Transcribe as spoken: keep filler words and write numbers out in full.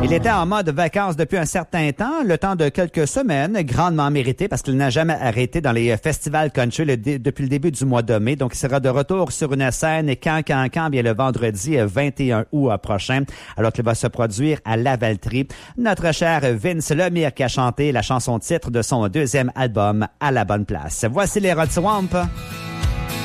Il était en mode vacances depuis un certain temps, le temps de quelques semaines, grandement mérité parce qu'il n'a jamais arrêté dans les festivals country le dé- depuis le début du mois de mai. Donc, il sera de retour sur une scène quand, quand, quand, bien le vendredi vingt et un août prochain, alors qu'il va se produire à Lavaltrie. Notre cher Vince Lemire qui a chanté la chanson titre de son deuxième album, À la bonne place. Voici les Rod Swamp.